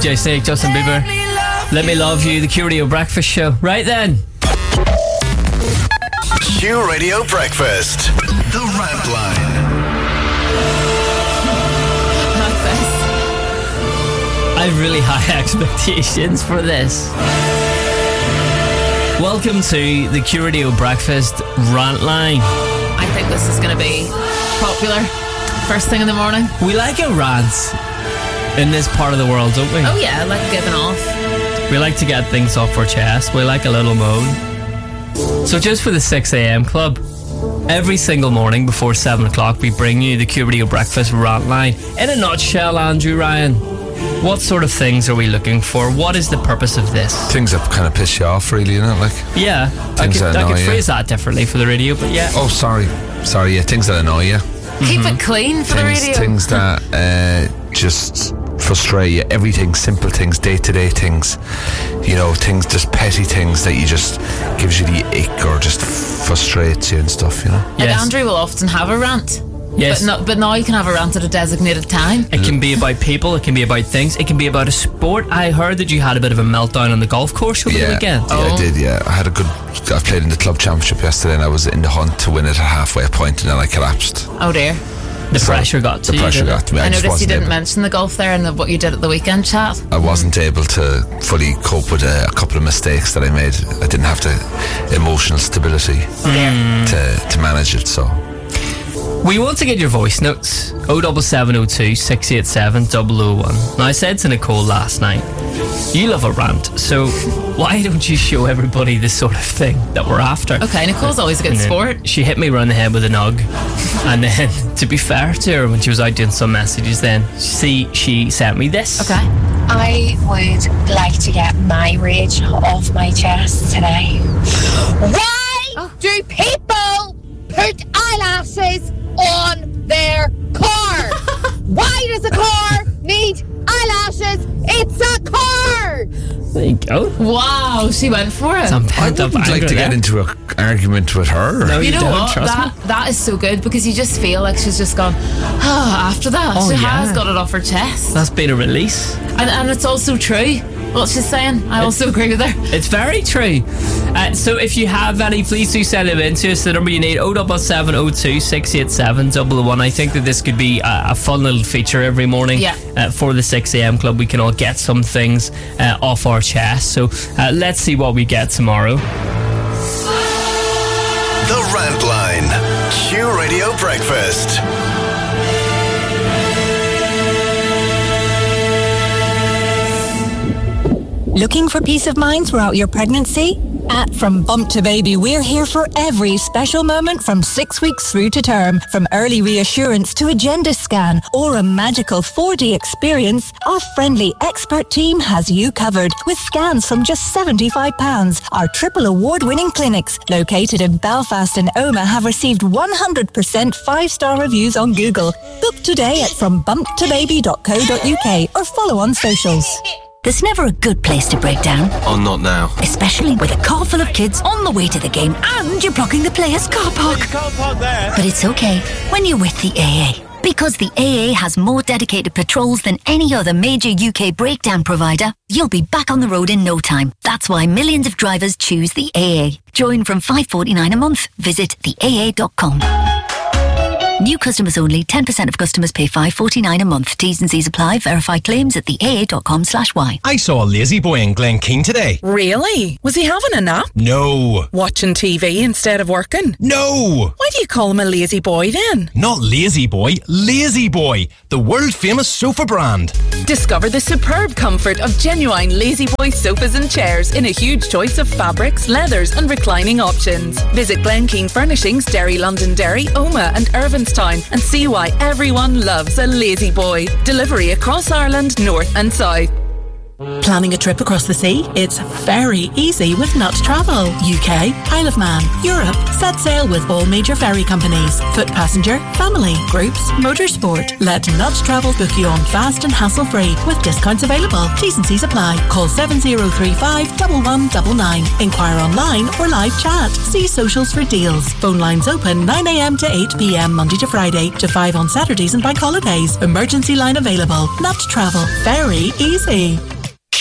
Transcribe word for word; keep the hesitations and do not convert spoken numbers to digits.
J Snake, Justin Bieber. Let Me Love You, the Q Radio Breakfast Show. Right then. Q Radio Breakfast. The Rant Line. I have really high expectations for this. Welcome to the Q Radio Breakfast Rant Line. I think this is going to be popular first thing in the morning. We like a rant in this part of the world, don't we? Oh yeah, I like giving off. We like to get things off our chest. We like a little moan. So just for the six a.m. club, every single morning before seven o'clock we bring you the Q Radio Breakfast Rant Line. In a nutshell, Andrew Ryan, what sort of things are we looking for? What is the purpose of this? Things that kind of piss you off, really, isn't it? Like, yeah, I things could, that I annoy could you. phrase that differently for the radio, but yeah. Oh, sorry. Sorry, yeah, things that annoy you. Keep Mm-hmm. it clean for things, the radio. Things that uh, just frustrate you. Everything, simple things, day-to-day things. You know, things, just petty things that you just gives you the ick or just frustrates you and stuff, you know? Like Yes. Andrew will often have a rant. Yes. But, no, but now you can have a rant at a designated time. It can be about people, it can be about things, it can be about a sport. I heard that you had a bit of a meltdown on the golf course over Yeah, the weekend. yeah, I did, yeah. I had a good... I played in the club championship yesterday and I was in the hunt to win it at halfway point and then I collapsed. Oh dear. The pressure got to The you, pressure didn't it? got to me. I, I just noticed you wasn't didn't able, mention the golf there and the, what you did at the weekend chat. I wasn't able to fully cope with a, a couple of mistakes that I made. I didn't have the emotional stability to, to manage it, so... We want to get your voice notes. oh seven seven oh two, six eight seven, oh oh one. Now, I said to Nicole last night, you love a rant, so why don't you show everybody the sort of thing that we're after? Okay, Nicole's always a good And then sport. She hit me round the head with a nug. And then, to be fair to her, when she was out doing some messages then, see, she sent me this. Okay. I would like to get my rage off my chest today. Why do people put eyelashes on their car? Why does a car need eyelashes? It's a car! There you go. Wow, she went for it. Some I pent up wouldn't like anger to get there. into an argument with her. No, You you, know don't, what? trust That me. that is so good because you just feel like she's just gone, ah, after that. Oh, she yeah. has got it off her chest. That's been a release. And, and it's also true what she's saying. I also agree with her. It's very true. Uh, so if you have any, please do send them in to us. The number you need, oh seven seven oh two, six eight seven, oh oh one. I think that this could be a, a fun little feature every morning Yeah. uh, for the six a.m. club. We can all get some things uh, off our chest. So uh, let's see what we get tomorrow. The Rant Line. Q Radio Breakfast. Looking for peace of mind throughout your pregnancy? At From Bump to Baby, we're here for every special moment from six weeks through to term. From early reassurance to a gender scan or a magical four D experience, our friendly expert team has you covered with scans from just seventy-five pounds. Our triple award-winning clinics, located in Belfast and Omagh, have received one hundred percent five-star reviews on Google. Book today at from bump to baby dot co dot uk or follow on socials. There's never a good place to break down. Oh, not now. Especially with a car full of kids on the way to the game and you're blocking the players' car park. But it's okay when you're with the A A. Because the A A has more dedicated patrols than any other major U K breakdown provider, you'll be back on the road in no time. That's why millions of drivers choose the A A. Join from five pounds forty-nine a month. Visit the A A dot com. New customers only. ten percent of customers pay five pounds forty-nine a month. T's and C's apply. Verify claims at the A A dot com slash Y. I saw a lazy boy in Glen Keane today. Really? Was he having a nap? No. Watching T V instead of working? No. Why do you call him a lazy boy then? Not lazy boy, Lazy Boy, the world famous sofa brand. Discover the superb comfort of genuine Lazy Boy sofas and chairs in a huge choice of fabrics, leathers and reclining options. Visit Glen Keane Furnishings, Derry, Londonderry, Omagh and Irvinstown and see why everyone loves a Lazy Boy. Delivery across Ireland, north and south. Planning a trip across the sea? It's very easy with Nut Travel. U K, Isle of Man, Europe. Set sail with all major ferry companies. Foot passenger, family, groups, motorsport. Let Nut Travel book you on fast and hassle-free with discounts available. T's and C's apply. Call seven zero three five, one one nine nine. Inquire online or live chat. See socials for deals. Phone lines open nine a m to eight p m Monday to Friday to five on Saturdays and bank holidays. Emergency line available. Nut Travel. Very easy.